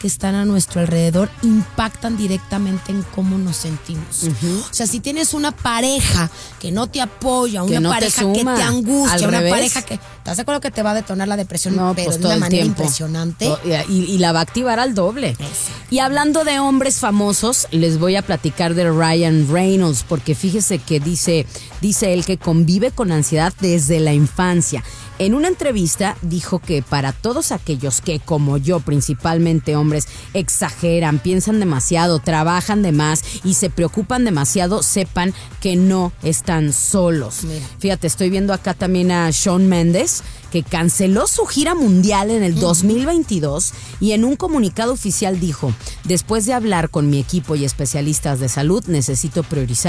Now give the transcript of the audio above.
que están a nuestro alrededor impactan directamente en cómo nos sentimos. O sea, si tienes una pareja que no te apoya, una pareja que te angustia, una pareja que... ¿Estás de acuerdo que te va a detonar la depresión? No, pero pues de una manera tiempo. impresionante. Y la va a activar al doble. Y hablando de hombres famosos, les voy a platicar de Ryan Reynolds, porque fíjese que dice él que convive con ansiedad desde la infancia. En una entrevista dijo que para todos aquellos que, como yo, principalmente hombres, exageran, piensan demasiado, trabajan de más y se preocupan demasiado, sepan que no están solos. Mira. Fíjate, estoy viendo acá también a Shawn Mendes, que canceló su gira mundial en el 2022 y en un comunicado oficial dijo: después de hablar con mi equipo y especialistas de salud, necesito priorizar